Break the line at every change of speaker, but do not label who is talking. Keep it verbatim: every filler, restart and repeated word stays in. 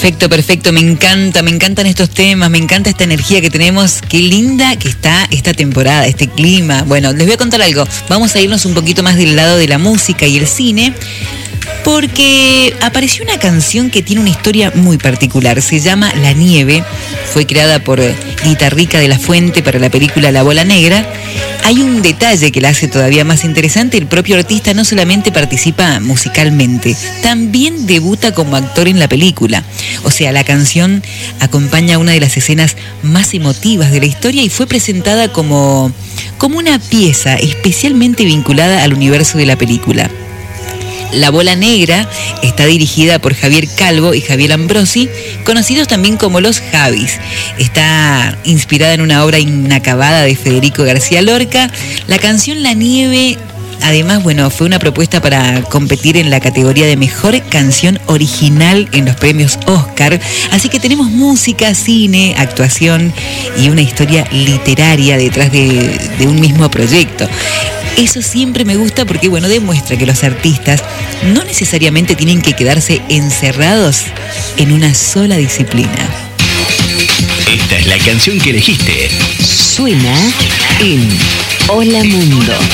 Perfecto, perfecto, me encanta, me encantan estos temas, me encanta esta energía que tenemos, qué linda que está esta temporada, este clima. Bueno, les voy a contar algo, vamos a irnos un poquito más del lado de la música y el cine, porque apareció una canción que tiene una historia muy particular, se llama La Nieve, fue creada por Guitarrica de la Fuente para la película La Bola Negra. Hay un detalle que la hace todavía más interesante, el propio artista no solamente participa musicalmente, también debuta como actor en la película. O sea, la canción acompaña una de las escenas más emotivas de la historia y fue presentada como, como una pieza especialmente vinculada al universo de la película. La Bola Negra está dirigida por Javier Calvo y Javier Ambrosi, conocidos también como los Javis. Está inspirada en una obra inacabada de Federico García Lorca. La canción La Nieve, además, bueno, fue una propuesta para competir en la categoría de Mejor Canción Original en los premios Oscar. Así que tenemos música, cine, actuación y una historia literaria detrás de, de un mismo proyecto. Eso siempre me gusta porque, bueno, demuestra que los artistas no necesariamente tienen que quedarse encerrados en una sola disciplina.
Esta es la canción que elegiste.
Suena en Hola Mundo.